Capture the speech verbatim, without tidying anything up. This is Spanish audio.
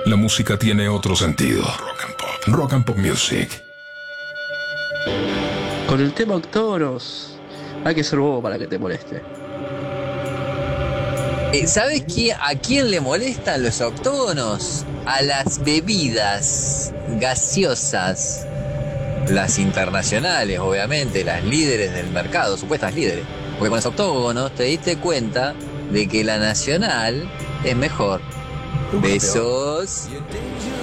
la música tiene otro sentido. Rock and Pop. Rock and Pop Music. Con el tema Octonos, hay que ser bobo para que te moleste. Eh, ¿Sabes qué? ¿A quién le molestan los octógonos? A las bebidas gaseosas. Las internacionales, obviamente, las líderes del mercado, supuestas líderes. Porque con los octógonos te diste cuenta de que la nacional es mejor. Besos.